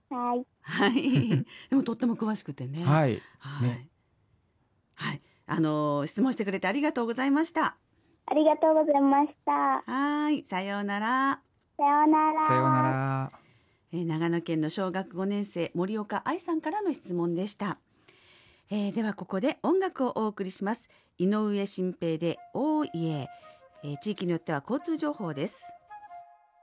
はい。 はい。でもとっても詳しくてね。 はい。 はい。 ね。 はい。質問してくれてありがとうございました。 ありがとうございました。 はい。さようなら。 さようなら。 さようなら。 長野県の小学5年生森岡愛さんからの質問でした。ではここで音楽をお送りします。井上新平でおーいえ。地域によっては交通情報です。